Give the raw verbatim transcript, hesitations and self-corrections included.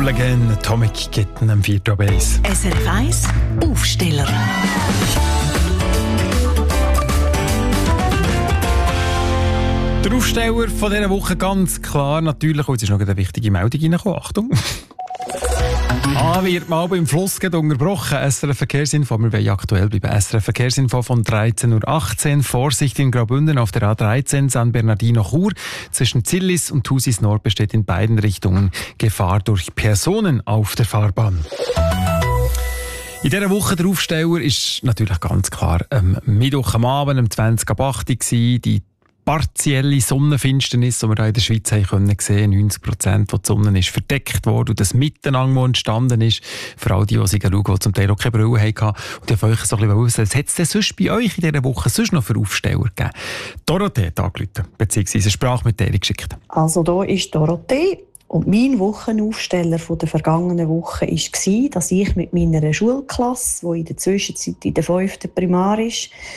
Cool Again, Atomic Kitten am vier Uhr eins. S R F eins Aufsteller. Der Aufsteller von dieser Woche ganz klar natürlich, und jetzt ist noch eine wichtige Meldung reingekommen. Achtung! Ah, wird mal beim Fluss unterbrochen. S R F Verkehrsinfo. Wir wollen aktuell bleiben. S R F Verkehrsinfo von dreizehn Uhr achtzehn. Vorsicht in Graubünden auf der A dreizehn San Bernardino-Chur. Zwischen Zillis und Thusis Nord besteht in beiden Richtungen Gefahr durch Personen auf der Fahrbahn. In dieser Woche der Aufsteller ist natürlich ganz klar ähm, Mittwoch am Abend um zwanzig Uhr acht die partielle Sonnenfinsternis, die wir hier in der Schweiz haben können sehen. neunzig Prozent der Sonne ist verdeckt worden und das Miteinander, das entstanden ist, für all die, die sich schauen, die zum Teil auch keine Brille hatten. Und ich wollte euch so ein bisschen wissen, was hat es denn sonst bei euch in dieser Woche sonst noch für Aufsteller gegeben? Dorothee hat angerufen, beziehungsweise eine Sprachmitteilung geschickt. Also da ist Dorothee. Und mein Wochenaufsteller von der vergangenen Woche war, dass ich mit meiner Schulklasse, die in der Zwischenzeit in der fünften Primar ist,